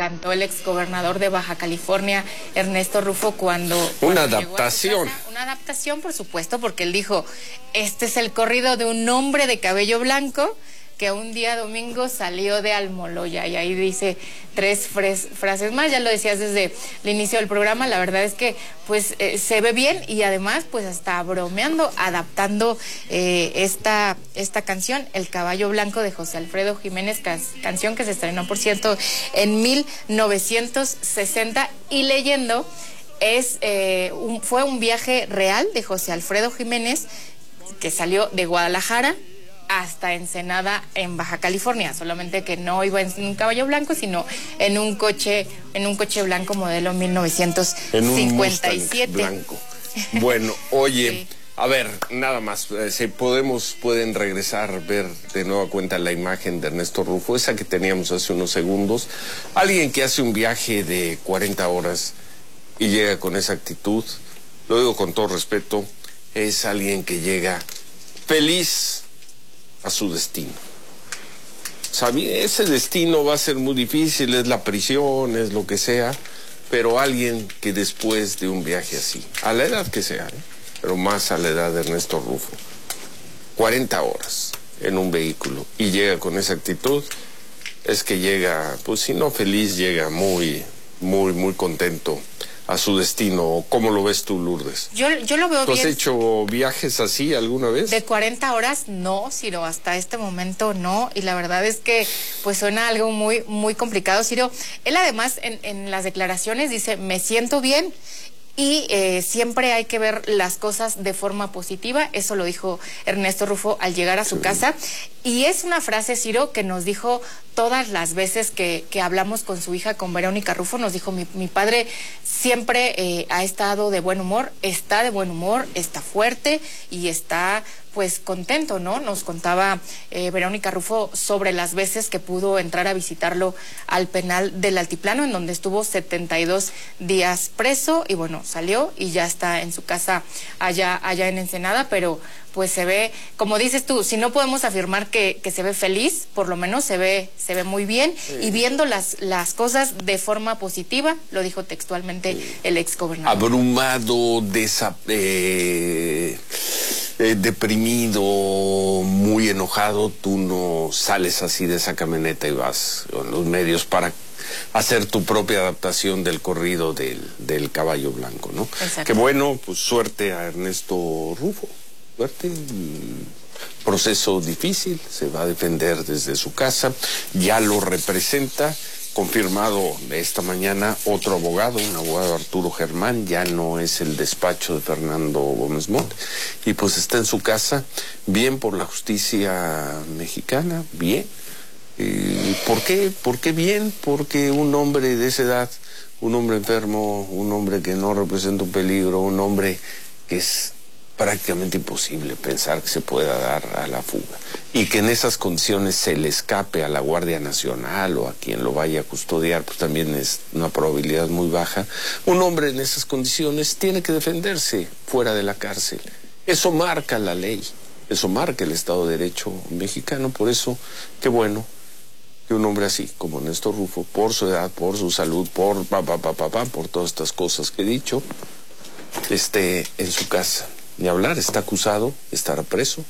cantó el exgobernador de Baja California, Ernesto Rufo, cuando una adaptación. Una adaptación, por supuesto, porque él dijo, este es el corrido de un hombre de cabello blanco que un día domingo salió de Almoloya, y ahí dice tres frases más. Ya lo decías desde el inicio del programa, la verdad es que pues se ve bien, y además pues hasta bromeando, adaptando esta canción, El Caballo Blanco, de José Alfredo Jiménez, canción que se estrenó, por cierto, en 1960, y leyendo fue un viaje real de José Alfredo Jiménez, que salió de Guadalajara hasta Ensenada, en Baja California, solamente que no iba en un caballo blanco, sino en un coche blanco modelo 1957. En un Mustang blanco. Bueno, oye, sí. A ver, nada más, pueden regresar, ver de nueva cuenta la imagen de Ernesto Rufo, esa que teníamos hace unos segundos. Alguien que hace un viaje de 40 horas y llega con esa actitud, lo digo con todo respeto, es alguien que llega feliz a su destino. Ese destino va a ser muy difícil, es la prisión, es lo que sea, pero alguien que después de un viaje así, a la edad que sea, pero más a la edad de Ernesto Rufo, 40 horas en un vehículo y llega con esa actitud, es que llega, pues si no feliz, llega muy, muy, muy contento a su destino. ¿Cómo lo ves tú, Lourdes? Yo lo veo bien. ¿Tú has hecho viajes así alguna vez? De 40 horas no, Ciro, hasta este momento no, y la verdad es que pues suena algo muy, muy complicado, Ciro. Él además en las declaraciones dice, me siento bien, y siempre hay que ver las cosas de forma positiva. Eso lo dijo Ernesto Rufo al llegar a su casa, y es una frase, Ciro, que nos dijo todas las veces que hablamos con su hija, con Verónica Rufo. Nos dijo, mi padre siempre ha estado de buen humor, está de buen humor, está fuerte y está pues contento, ¿no? Nos contaba Verónica Rufo sobre las veces que pudo entrar a visitarlo al penal del Altiplano, en donde estuvo 72 días preso, y bueno, salió y ya está en su casa allá en Ensenada, pero pues se ve, como dices tú, si no podemos afirmar que se ve feliz, por lo menos se ve muy bien, sí. Y viendo las cosas de forma positiva, lo dijo textualmente el exgobernador. Abrumado, deprimido, muy enojado, tú no sales así de esa camioneta y vas con los medios para hacer tu propia adaptación del corrido del Caballo Blanco, ¿no? Que bueno, pues suerte a Ernesto Rufo. Suerte, proceso difícil, se va a defender desde su casa, ya lo representa, confirmado esta mañana otro abogado, un abogado, Arturo Germán, ya no es el despacho de Fernando Gómez Montt, y pues está en su casa, bien por la justicia mexicana, bien. ¿Por qué? ¿Por qué bien? Porque un hombre de esa edad, un hombre enfermo, un hombre que no representa un peligro, un hombre que es prácticamente imposible pensar que se pueda dar a la fuga, y que en esas condiciones se le escape a la Guardia Nacional o a quien lo vaya a custodiar, pues también es una probabilidad muy baja. Un hombre en esas condiciones tiene que defenderse fuera de la cárcel. Eso marca la ley, eso marca el Estado de Derecho mexicano. Por eso, qué bueno que un hombre así como Néstor Rufo, por su edad, por su salud, por todas estas cosas que he dicho, esté en su casa. Ni hablar, está acusado, estará preso.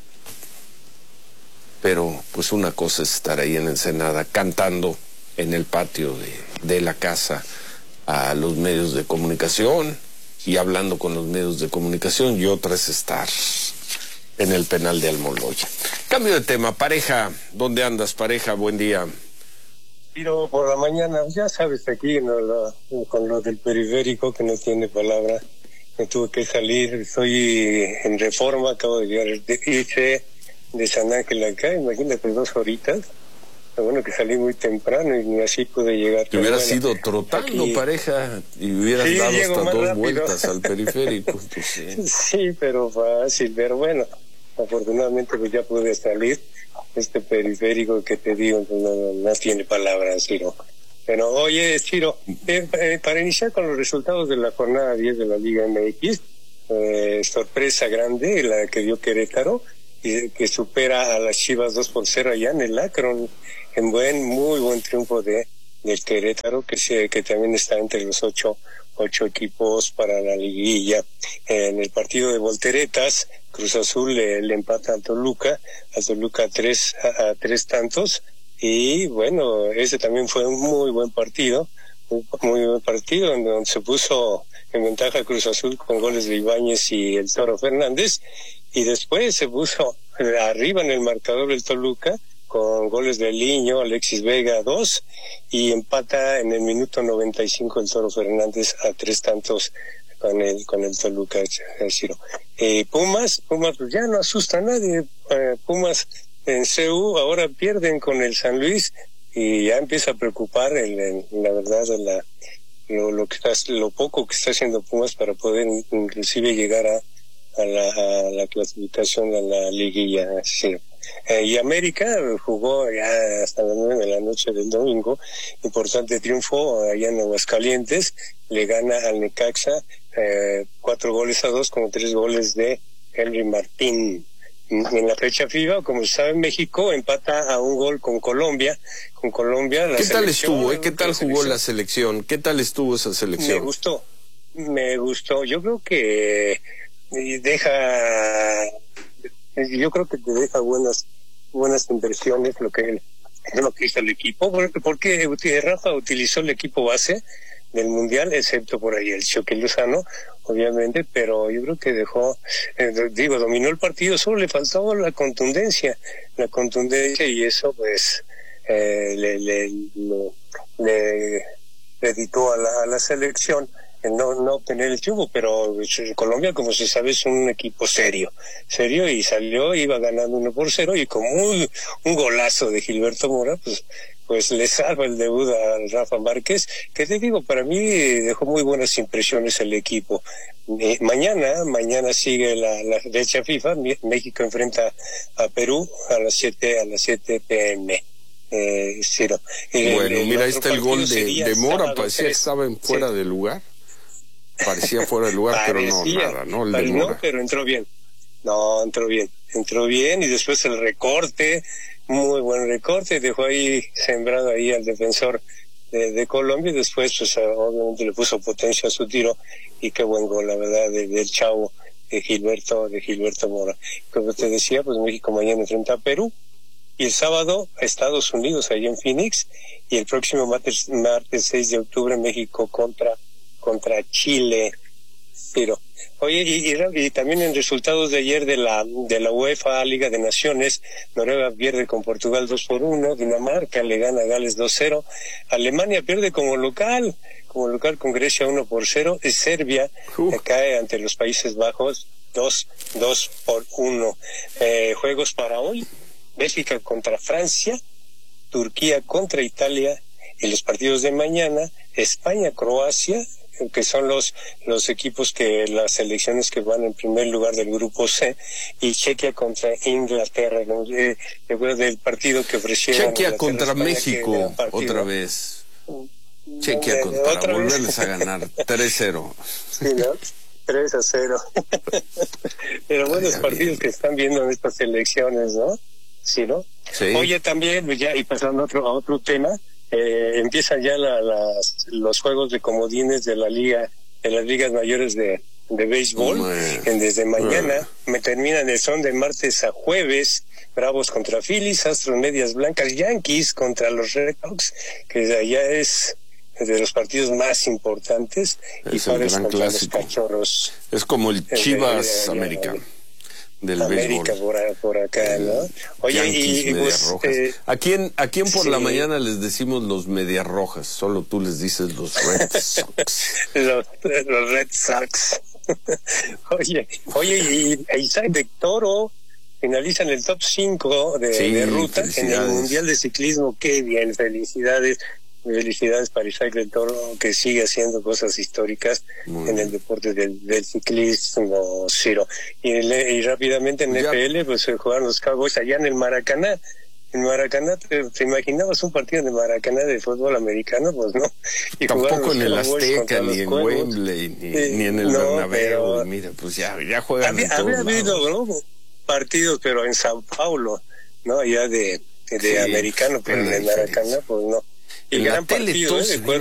Pero pues una cosa es estar ahí en Ensenada cantando en el patio de la casa a los medios de comunicación y hablando con los medios de comunicación, y otra es estar en el penal de Almoloya. Cambio de tema, pareja, ¿dónde andas, pareja? Buen día. Pero por la mañana, ya sabes, aquí con lo del periférico que no tiene palabra. Me tuve que salir, estoy en Reforma, acabo de llegar de San Ángel acá, imagínate, 2 horitas. Pero bueno, que salí muy temprano y así pude llegar. Te hubieras ido trotando, aquí, pareja, y hubieras dado hasta 2 rápido. Vueltas al periférico. Pues, sí. Sí, pero fácil, pero bueno, afortunadamente pues ya pude salir. Este periférico que te digo no tiene palabras, Ciro. Pero oye, Ciro, para iniciar con los resultados de la jornada 10 de la Liga MX, sorpresa grande la que dio Querétaro, que supera a las Chivas 2-0 allá en el Akron, en muy buen triunfo de del Querétaro, que también está entre los ocho equipos para la liguilla. En el partido de volteretas, Cruz Azul le empata al Toluca a tres tantos, y bueno, ese también fue un muy buen partido, en donde se puso en ventaja Cruz Azul con goles de Ibáñez y el Toro Fernández, y después se puso arriba en el marcador el Toluca con goles de Liño, Alexis Vega 2, y empata en el minuto 95 el Toro Fernández a tres tantos con el Toluca, Ciro. Pumas pues ya no asusta a nadie. Pumas en CU ahora pierden con el San Luis, y ya empieza a preocupar la verdad lo poco que está haciendo Pumas para poder inclusive llegar a la clasificación, a la liguilla, Ciro. Y América jugó ya hasta las 9 de la noche del domingo, importante triunfo allá en Aguascalientes, le gana al Necaxa 4-2 con 3 goles de Henry Martín. En la fecha FIFA, como se sabe, en México empata a un gol con Colombia. ¿Qué tal estuvo? ¿Qué tal jugó la selección? ¿Qué tal estuvo esa selección? Me gustó. Yo creo que te deja buenas impresiones lo que hizo el equipo, porque Rafa utilizó el equipo base del Mundial, excepto por ahí el Chucky Lozano, obviamente, pero yo creo que dominó el partido, solo le faltaba la contundencia, y eso pues le editó a la selección no obtener el triunfo, pero Colombia, como se sabe, es un equipo serio, y iba ganando 1-0, y con un golazo de Gilberto Mora, pues le salva el debut a Rafa Márquez, que te digo, para mí dejó muy buenas impresiones el equipo. Mañana sigue la fecha FIFA. México enfrenta a Perú a las 7 p.m. Ciro. Mira, ahí está el gol de Mora, parecía que estaba fuera de lugar. Parecía fuera de lugar, pero no, nada, ¿no? El de Mora. No, pero entró bien. Entró bien, y después el recorte, muy buen recorte, dejó ahí sembrado ahí al defensor de Colombia, y después pues obviamente le puso potencia a su tiro, y qué buen gol, la verdad, del chavo de Gilberto Mora. Como te decía, pues México mañana enfrenta a Perú, y el sábado a Estados Unidos, allá en Phoenix, y el próximo martes 6 de octubre México contra Chile. Pero oye, y también en resultados de ayer de la UEFA Liga de Naciones, Noruega pierde con Portugal 2-1, Dinamarca le gana a Gales 2-0, Alemania pierde como local con Grecia 1-0, y Serbia cae ante los Países Bajos 2-1. Juegos para hoy: Bélgica contra Francia, Turquía contra Italia, y los partidos de mañana: España-Croacia, que son los equipos las selecciones que van en primer lugar del grupo C, y Chequia contra Inglaterra. Recuerdo del partido que ofrecieron Chequia contra México otra vez. Chequia contra volverles a ganar 3-0. Sí, ¿no? 3-0. Pero buenos partidos que están viendo en estas selecciones, ¿no? Sí, ¿no? Sí. Oye, también, ya, y pasando a otro tema, empiezan ya los juegos de comodines de las ligas mayores de béisbol. Desde mañana me terminan, son de martes a jueves: Bravos contra Phillies, Astros Medias Blancas, Yankees contra los Red Sox, que allá es de los partidos más importantes, es y Padres contra clásico. los Cachorros. Es como el Chivas América del América béisbol. por acá, ¿no? Oye, Yankees, y Medias Rojas. ¿A quién por la sí. mañana les decimos los Medias Rojas? Solo tú les dices los Red Sox. los Red Sox. Oye, y Isaac de Toro finaliza en el top 5 de ruta en el Mundial de Ciclismo. Qué bien, felicidades para Isaac del Toro, que sigue haciendo cosas históricas en el deporte del ciclismo, Ciro. Y rápidamente en FL, pues jugaron los Cowboys allá en el Maracaná. En Maracaná, ¿te imaginabas un partido de Maracaná de fútbol americano? Pues no. Y tampoco en el Azteca, ni en Wembley, ni en el Bernabéu. Mira, pues ya juegan en todos lados. Había habido partidos, pero en Sao Paulo, ¿no? Allá de americano, pero en el Maracaná, pues no. Y en la gran tele partido, todos de se acuerdo.